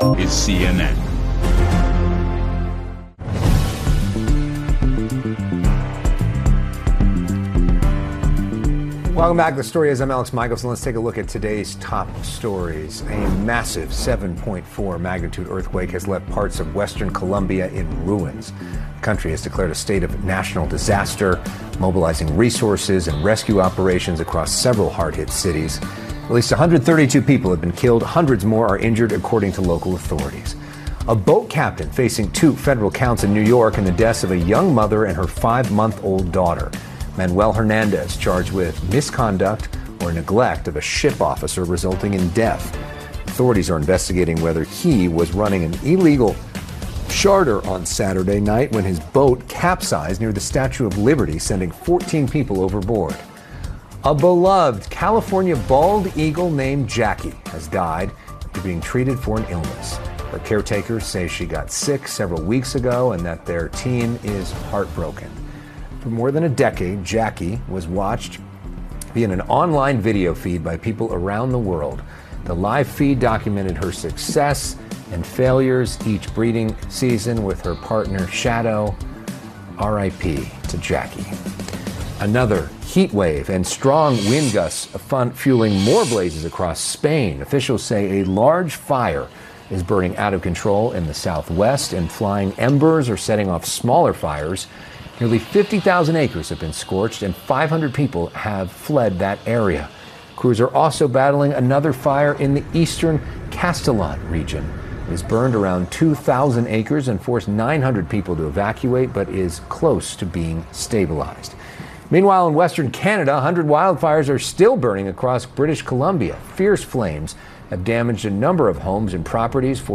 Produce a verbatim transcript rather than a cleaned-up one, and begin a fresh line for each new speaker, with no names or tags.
is C N N.
Welcome back. The story is I'm Alex Michelson. Let's take a look at today's top stories. A massive seven point four magnitude earthquake has left parts of western Colombia in ruins. The country has declared a state of national disaster, mobilizing resources and rescue operations across several hard-hit cities. At least one hundred thirty-two people have been killed. Hundreds more are injured, according to local authorities. A boat captain facing two federal counts in New York in the deaths of a young mother and her five-month-old daughter. Manuel Hernandez charged with misconduct or neglect of a ship officer, resulting in death. Authorities are investigating whether he was running an illegal charter on Saturday night when his boat capsized near the Statue of Liberty, sending fourteen people overboard. A beloved California bald eagle named Jackie has died after being treated for an illness. Her caretakers say she got sick several weeks ago and that their team is heartbroken. For more than a decade, Jackie was watched via an online video feed by people around the world. The live feed documented her success and failures each breeding season with her partner Shadow. R I P to Jackie. Another heat wave and strong wind gusts fueling more blazes across Spain. Officials say a large fire is burning out of control in the southwest, and flying embers are setting off smaller fires. Nearly fifty thousand acres have been scorched, and five hundred people have fled that area. Crews are also battling another fire in the eastern Castellon region. It has burned around two thousand acres and forced nine hundred people to evacuate, but is close to being stabilized. Meanwhile, in western Canada, one hundred wildfires are still burning across British Columbia. Fierce flames have damaged a number of homes and properties, for